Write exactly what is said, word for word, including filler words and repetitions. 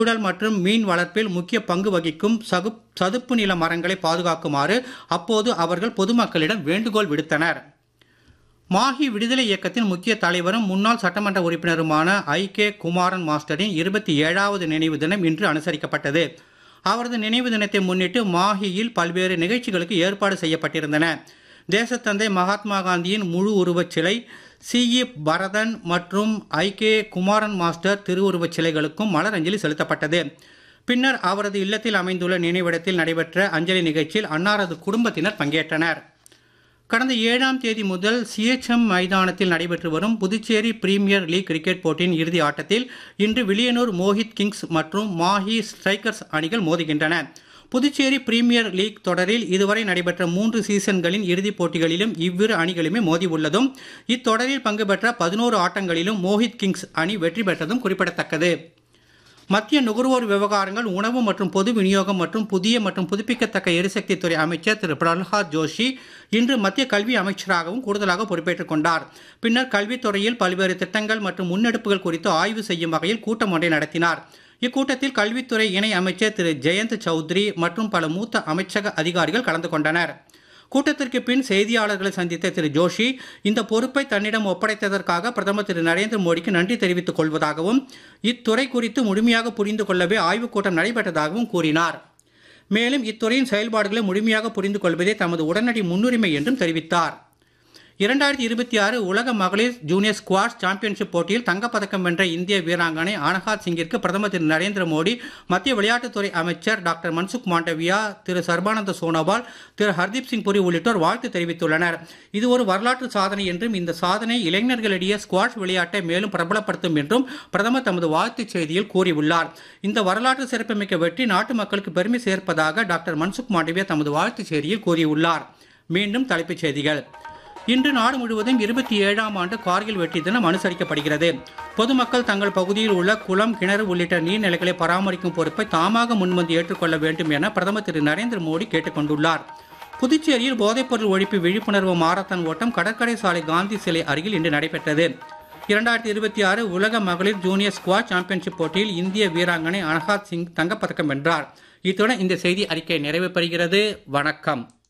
சூழல் மற்றும் மீன் வளர்ப்பில் முக்கிய பங்கு வகிக்கும் சதுப்பு நில மரங்களை பாதுகாக்குமாறு அப்போது அவர்கள் பொதுமக்களிடம் வேண்டுகோள் விடுத்தனர். மாஹி விடுதலை இயக்கத்தின் முக்கிய தலைவரும் முன்னாள் சட்டமன்ற உறுப்பினருமான ஐ கே குமாரன் மாஸ்டரின் இருபத்தி ஏழாவது நினைவு தினம் இன்று அனுசரிக்கப்பட்டது. அவரது நினைவு தினத்தை முன்னிட்டு மாஹியில் பல்வேறு நிகழ்ச்சிகளுக்கு ஏற்பாடு செய்யப்பட்டிருந்தன. தேசத்தந்தை மகாத்மா காந்தியின் முழு உருவச் சிலை, சி இ பரதன் மற்றும் ஐ கே குமாரன் மாஸ்டர் திருவுருவச் சிலைகளுக்கும் மலரஞ்சலி செலுத்தப்பட்டது. பின்னர் அவரது இல்லத்தில் அமைந்துள்ள நினைவிடத்தில் நடைபெற்ற அஞ்சலி நிகழ்ச்சியில் அன்னாரது குடும்பத்தினர் பங்கேற்றனர். கடந்த ஏழாம் தேதி முதல் சி எச் எம் மைதானத்தில் நடைபெற்று வரும் புதுச்சேரி பிரீமியர் லீக் கிரிக்கெட் போட்டியின் இறுதி ஆட்டத்தில் இன்று வில்லியனூர் மோஹித் கிங்ஸ் மற்றும் மாஹி ஸ்ட்ரைக்கர்ஸ் அணிகள் மோதுகின்றன. புதுச்சேரி பிரீமியர் லீக் தொடரில் இதுவரை நடைபெற்ற மூன்று சீசன்களின் இறுதிப் போட்டிகளிலும் இவ்விரு அணிகளுமே மோதி உள்ளதும், இத்தொடரில் பங்கு பெற்ற பதினோரு ஆட்டங்களிலும் மோஹித் கிங்ஸ் அணி வெற்றி பெற்றதும் குறிப்பிடத்தக்கது. மத்திய நுகர்வோர் விவகாரங்கள், உணவு மற்றும் பொது விநியோகம் மற்றும் புதிய மற்றும் புதுப்பிக்கத்தக்க எரிசக்தி துறை அமைச்சர் திரு பிரல்ஹாத் ஜோஷி இன்று மத்திய கல்வி அமைச்சராகவும் கூடுதலாக பொறுப்பேற்றுக் கொண்டார். பின்னர் கல்வித்துறையில் பல்வேறு திட்டங்கள் மற்றும் முன்னெடுப்புகள் குறித்து ஆய்வு செய்யும் வகையில் கூட்டம் ஒன்றை நடத்தினார். இக்கூட்டத்தில் கல்வித்துறை இணை அமைச்சர் திரு ஜெயந்த் சௌத்ரி மற்றும் பல மூத்த அமைச்சக அதிகாரிகள் கலந்து கொண்டனர். கூட்டத்திற்கு பின் செய்தியாளர்களை சந்தித்த திரு ஜோஷி, இந்த பொறுப்பை தன்னிடம் ஒப்படைத்ததற்காக பிரதமர் திரு நரேந்திர மோடிக்கு நன்றி தெரிவித்துக் கொள்வதாகவும், இத்துறை குறித்து முழுமையாக புரிந்து கொள்ளவே ஆய்வுக் கூட்டம் நடைபெற்றதாகவும் கூறினார். மேலும் இத்துறையின் செயல்பாடுகளை முழுமையாக புரிந்து கொள்வதே தமது உடனடி முன்னுரிமை என்றும் தெரிவித்தார். இரண்டாயிரத்தி இருபத்தி ஆறு உலக மகளிர் ஜூனியர் ஸ்குவாஷ் சாம்பியன்ஷிப் போட்டியில் தங்கப்பதக்கம் வென்ற இந்திய வீராங்கனை அனஹாத் சிங்கிற்கு பிரதமர் திரு நரேந்திர மோடி, மத்திய விளையாட்டுத்துறை அமைச்சர் டாக்டர் மன்சுக் மாண்டவியா, திரு சர்பானந்த சோனோவால், திரு ஹர்தீப் சிங் புரி உள்ளிட்டோர் வாழ்த்து தெரிவித்துள்ளனர். இது ஒரு வரலாற்று சாதனை என்றும் இந்த சாதனை இளைஞர்களிடையே ஸ்குவாஷ் விளையாட்டை மேலும் பிரபலப்படுத்தும் என்றும் பிரதமர் தமது வாழ்த்துச் செய்தியில் கூறியுள்ளார். இந்த வரலாற்று சிறப்புமிக்க வெற்றி நாட்டு மக்களுக்கு பெருமை சேர்ப்பதாக டாக்டர் மன்சுக் மாண்டவியா தமது வாழ்த்துச் செய்தியில் கூறியுள்ளார். மீண்டும் தலைப்புச் செய்திகள். இன்று நாடு முழுவதும் இருபத்தி ஏழாம் ஆண்டு கார்கில் வெற்றி தினம் அனுசரிக்கப்படுகிறது. பொதுமக்கள் தங்கள் பகுதியில் உள்ள குளம், கிணறு உள்ளிட்ட நீர்நிலைகளை பராமரிக்கும் பொறுப்பை தாமாக முன்வந்து ஏற்றுக்கொள்ள வேண்டும் என பிரதமர் திரு நரேந்திர மோடி கேட்டுக் கொண்டுள்ளார். புதுச்சேரியில் போதைப்பொருள் ஒழிப்பு விழிப்புணர்வு மாரத்தான் ஓட்டம் கடற்கரை சாலை காந்தி சிலை அருகில் இன்று நடைபெற்றது. இரண்டாயிரத்தி இருபத்தி ஆறு உலக மகளிர் ஜூனியர் ஸ்குவாஷ் சாம்பியன்ஷிப் போட்டியில் இந்திய வீராங்கனை அனஹாத் சிங் தங்கப்பதக்கம் வென்றார். இத்துடன் இந்த செய்தி அறிக்கை நிறைவு பெறுகிறது. வணக்கம்.